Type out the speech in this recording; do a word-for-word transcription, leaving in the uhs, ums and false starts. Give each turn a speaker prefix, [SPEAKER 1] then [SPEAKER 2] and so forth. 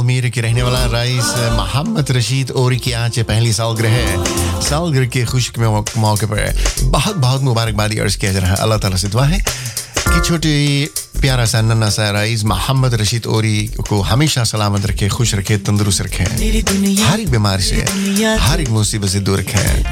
[SPEAKER 1] बाल्मीर के रहने वाला रईस मोहम्मद रशीद ओरी की आज पहली सालगिरह है। सालगिरह के खुशी के मौके पर बहुत बहुत मुबारकबाद अर्ज किया जा रहा है। अल्लाह ताला से दुआ है कि छोटी प्यारा सा नन्ना सा रईस मोहम्मद रशीद ओरी को हमेशा सलामत रखे, खुश रखे, तंदुरुस्त रखे, हर एक बीमारी से, हर एक मुसीबत से दूर रखे।